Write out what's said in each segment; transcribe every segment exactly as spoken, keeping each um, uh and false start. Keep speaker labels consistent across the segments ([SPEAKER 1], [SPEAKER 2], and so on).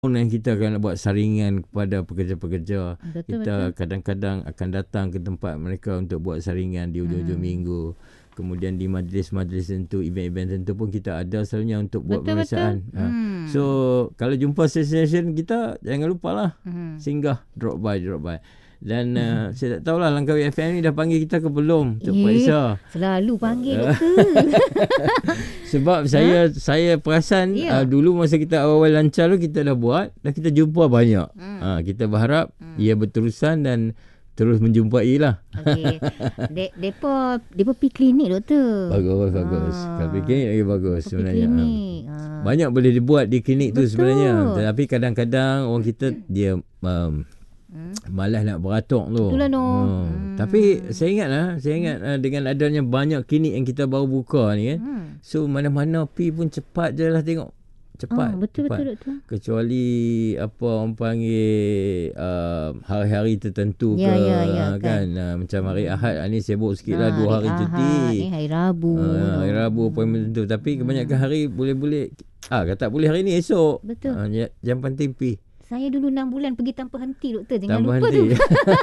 [SPEAKER 1] yang kita akan buat saringan kepada pekerja-pekerja.
[SPEAKER 2] Betul,
[SPEAKER 1] Kita
[SPEAKER 2] betul.
[SPEAKER 1] kadang-kadang akan datang ke tempat mereka untuk buat saringan di hujung-hujung
[SPEAKER 2] Hmm.
[SPEAKER 1] minggu. Kemudian di majlis-majlis tentu, event-event tentu pun kita ada selalunya untuk buat
[SPEAKER 2] Betul,
[SPEAKER 1] pemeriksaan.
[SPEAKER 2] betul.
[SPEAKER 1] Ha.
[SPEAKER 2] Hmm.
[SPEAKER 1] So, kalau jumpa session kita, jangan lupalah
[SPEAKER 2] Hmm.
[SPEAKER 1] singgah, drop by, drop by. Dan uh, saya tak tahulah Langkawi F M ni dah panggil kita ke belum untuk
[SPEAKER 2] Eh,
[SPEAKER 1] periksa.
[SPEAKER 2] selalu panggil
[SPEAKER 1] Uh,
[SPEAKER 2] doktor.
[SPEAKER 1] Sebab saya saya perasan
[SPEAKER 2] Ya.
[SPEAKER 1] uh, dulu masa kita awal-awal lancar tu kita dah buat, dah kita jumpa banyak.
[SPEAKER 2] Hmm.
[SPEAKER 1] Uh, kita berharap
[SPEAKER 2] Hmm.
[SPEAKER 1] ia berterusan dan terus menjumpai lah.
[SPEAKER 2] Okey. De, depa depa pergi klinik doktor.
[SPEAKER 1] Bagus, bagus.
[SPEAKER 2] Ah.
[SPEAKER 1] Kalau pergi klinik lagi bagus
[SPEAKER 2] Depa pergi
[SPEAKER 1] sebenarnya.
[SPEAKER 2] klinik. Ah.
[SPEAKER 1] Banyak boleh dibuat di klinik tu
[SPEAKER 2] Betul.
[SPEAKER 1] sebenarnya. Tetapi kadang-kadang orang kita dia um,
[SPEAKER 2] Hmm.
[SPEAKER 1] malas nak beratok tu.
[SPEAKER 2] Itulah no.
[SPEAKER 1] Hmm.
[SPEAKER 2] Hmm.
[SPEAKER 1] Tapi saya ingat lah, saya ingat uh, dengan adanya banyak klinik yang kita baru buka ni kan.
[SPEAKER 2] Hmm.
[SPEAKER 1] So mana-mana pi pun cepat je lah tengok. Cepat.
[SPEAKER 2] Ah, betul,
[SPEAKER 1] cepat.
[SPEAKER 2] betul doktor.
[SPEAKER 1] Kecuali apa orang panggil uh, hari-hari tertentu
[SPEAKER 2] Ya,
[SPEAKER 1] ke
[SPEAKER 2] ya, ya,
[SPEAKER 1] uh, kan. Uh, macam hari Ahad uh, ni sibuk sikit lah,
[SPEAKER 2] Ah,
[SPEAKER 1] dua hari
[SPEAKER 2] Ahad,
[SPEAKER 1] cuti.
[SPEAKER 2] Ni hari Rabu.
[SPEAKER 1] Uh, hari Rabu appointment tentu. Tapi kebanyakan hari boleh-boleh. Ah, kata boleh hari ni esok.
[SPEAKER 2] Betul.
[SPEAKER 1] Uh, yang penting pi.
[SPEAKER 2] Saya dulu enam bulan pergi tanpa henti doktor. Jangan
[SPEAKER 1] Tanpa
[SPEAKER 2] lupa
[SPEAKER 1] henti.
[SPEAKER 2] tu.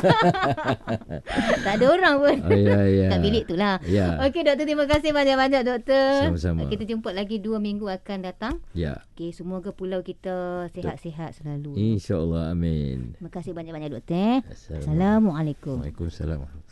[SPEAKER 2] Tak ada orang pun.
[SPEAKER 1] Oh, ya, ya.
[SPEAKER 2] Kat bilik tu lah.
[SPEAKER 1] Ya.
[SPEAKER 2] Okey doktor, terima kasih banyak-banyak doktor.
[SPEAKER 1] Sama-sama.
[SPEAKER 2] Kita jumpa lagi dua minggu akan datang.
[SPEAKER 1] Ya.
[SPEAKER 2] Okey, semoga pulau kita sihat-sihat selalu.
[SPEAKER 1] InsyaAllah, amin.
[SPEAKER 2] Terima kasih banyak-banyak doktor.
[SPEAKER 1] Assalamualaikum.
[SPEAKER 2] Assalamualaikum.
[SPEAKER 1] Waalaikumsalam.